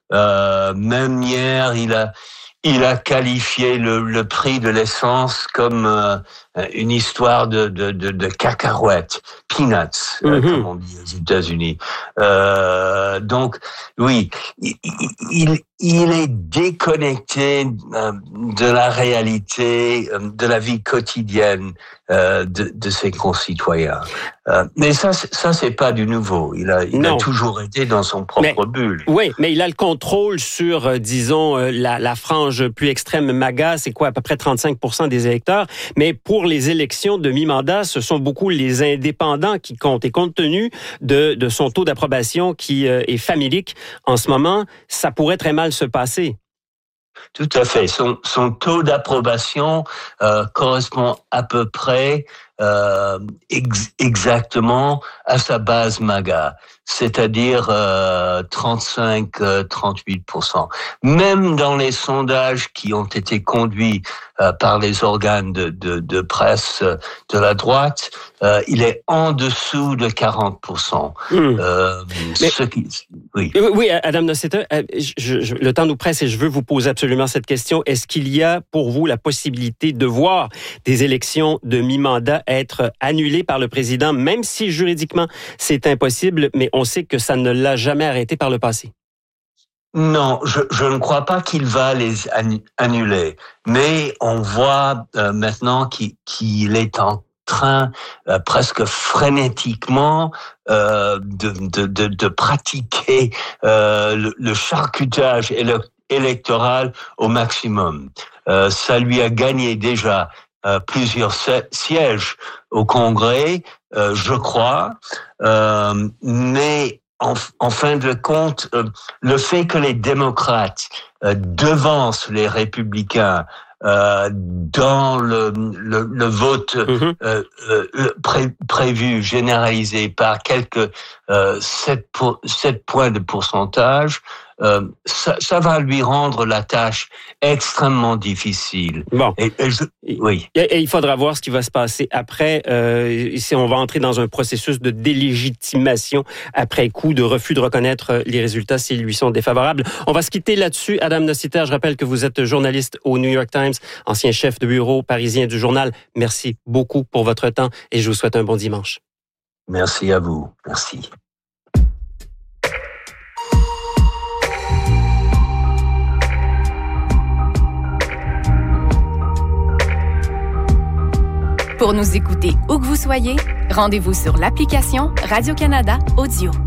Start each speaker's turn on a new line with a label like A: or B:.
A: Même hier, il a qualifié le prix de l'essence comme une histoire de cacahuètes, peanuts, comme on dit aux États-Unis. Donc, oui, il est déconnecté de la réalité, de la vie quotidienne de ses concitoyens. Mais ça c'est pas du nouveau. Il a toujours été dans son propre bulle.
B: Oui, mais il a le contrôle sur, disons, la frange plus extrême MAGA, c'est quoi, à peu près 35% des électeurs. Mais pour les élections de mi-mandat, ce sont beaucoup les indépendants qui comptent. Et compte tenu de son taux d'approbation qui est famélique en ce moment, ça pourrait très mal se passer.
A: Tout à fait. Son taux d'approbation correspond à peu près exactement à sa base MAGA, c'est-à-dire 35-38%. Même dans les sondages qui ont été conduits par les organes de presse de la droite, il est en dessous de 40%.
B: Oui, Adam Noceta, le temps nous presse et je veux vous poser absolument cette question. Est-ce qu'il y a pour vous la possibilité de voir des élections de mi-mandat être annulées par le président, même si juridiquement c'est impossible, mais on sait que ça ne l'a jamais arrêté par le passé?
A: Non, je ne crois pas qu'il va les annuler, mais on voit maintenant qu'il est en train presque frénétiquement de pratiquer le charcutage électoral au maximum. Ça lui a gagné déjà plusieurs sièges au Congrès, je crois, mais en fin de compte, le fait que les démocrates devancent les républicains dans le vote prévu, généralisé par quelques 7 points de pourcentage, ça va lui rendre la tâche extrêmement difficile.
B: Bon. Et il faudra voir ce qui va se passer après. Si on va entrer dans un processus de délégitimation après coup, de refus de reconnaître les résultats s'ils lui sont défavorables. On va se quitter là-dessus. Adam Noceta, je rappelle que vous êtes journaliste au New York Times, ancien chef de bureau parisien du journal. Merci beaucoup pour votre temps et je vous souhaite un bon dimanche.
A: Merci à vous. Merci.
C: Pour nous écouter où que vous soyez, rendez-vous sur l'application Radio-Canada Audio.